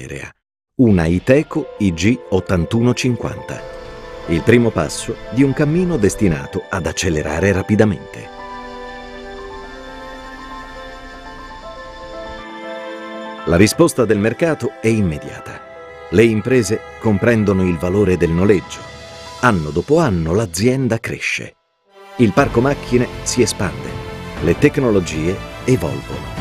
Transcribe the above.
aerea, una Iveco IG8150. Il primo passo di un cammino destinato ad accelerare rapidamente. La risposta del mercato è immediata. Le imprese comprendono il valore del noleggio. Anno dopo anno l'azienda cresce. Il parco macchine si espande. Le tecnologie evolvono.